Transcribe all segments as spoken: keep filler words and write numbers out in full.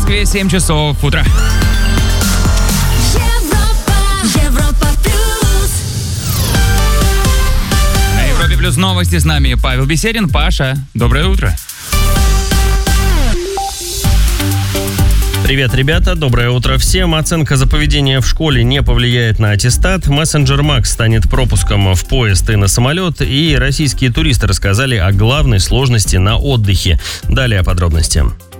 Москве семь часов утра. На Европе Плюс новости, с нами Павел Беседин. Паша, доброе утро. Привет, ребята, доброе утро всем. Оценка за поведение в школе не повлияет на аттестат. Мессенджер Макс станет пропуском в поезд и на самолет. И российские туристы рассказали о главной сложности на отдыхе. Далее подробности.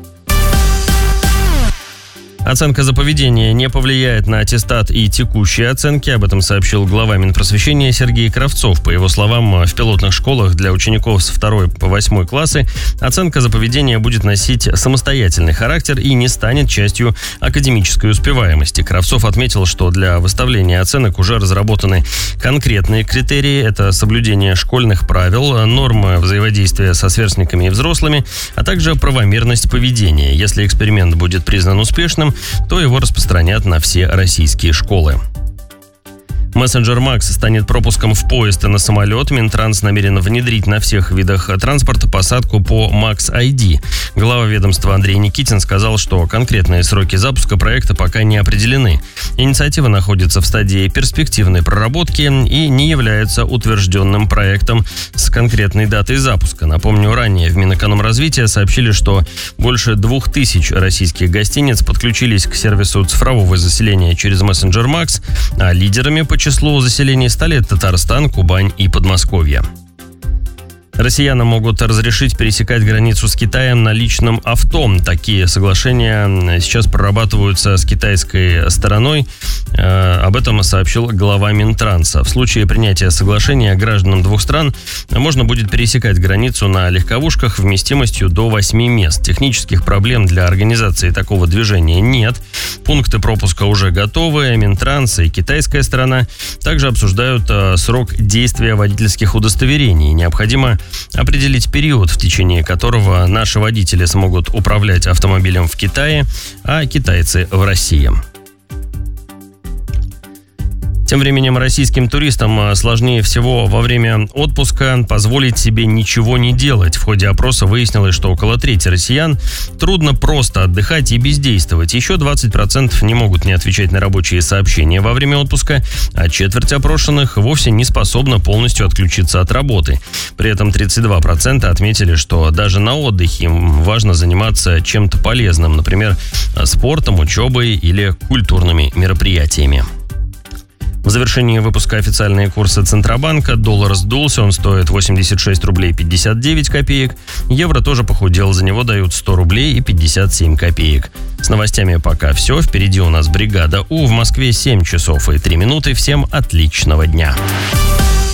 Оценка за поведение не повлияет на аттестат и текущие оценки. Об этом сообщил глава Минпросвещения Сергей Кравцов. По его словам, в пилотных школах для учеников с второго по восьмой классы оценка за поведение будет носить самостоятельный характер и не станет частью академической успеваемости. Кравцов отметил, что для выставления оценок уже разработаны конкретные критерии. Это соблюдение школьных правил, нормы взаимодействия со сверстниками и взрослыми, а также правомерность поведения. Если эксперимент будет признан успешным, то его распространят на все российские школы. Мессенджер Макс станет пропуском в поезд и на самолет. Минтранс намерен внедрить на всех видах транспорта посадку по Макс ай ди. Глава ведомства Андрей Никитин сказал, что конкретные сроки запуска проекта пока не определены. Инициатива находится в стадии перспективной проработки и не является утвержденным проектом с конкретной датой запуска. Напомню, ранее в Минэкономразвития сообщили, что больше двух тысяч российских гостиниц подключились к сервису цифрового заселения через Мессенджер Макс, а лидерами по числу заселений стали Татарстан, Кубань и Подмосковье. Россиянам могут разрешить пересекать границу с Китаем на личном авто. Такие соглашения сейчас прорабатываются с китайской стороной. Об этом сообщил глава Минтранса. В случае принятия соглашения гражданам двух стран можно будет пересекать границу на легковушках вместимостью до восьми мест. Технических проблем для организации такого движения нет. Пункты пропуска уже готовы. Минтранс и китайская сторона также обсуждают срок действия водительских удостоверений. Необходимо определить период, в течение которого наши водители смогут управлять автомобилем в Китае, а китайцы в России. Тем временем российским туристам сложнее всего во время отпуска позволить себе ничего не делать. В ходе опроса выяснилось, что около трети россиян трудно просто отдыхать и бездействовать. Еще двадцать процентов не могут не отвечать на рабочие сообщения во время отпуска, а четверть опрошенных вовсе не способна полностью отключиться от работы. При этом тридцать два процента отметили, что даже на отдыхе им важно заниматься чем-то полезным, например, спортом, учебой или культурными мероприятиями. В завершении выпуска официальные курсы Центробанка. Доллар сдулся, он стоит восемьдесят шесть рублей пятьдесят девять копеек. Евро тоже похудел, за него дают сто рублей и пятьдесят семь копеек. С новостями пока все. Впереди у нас бригада У. В Москве семь часов и три минуты. Всем отличного дня.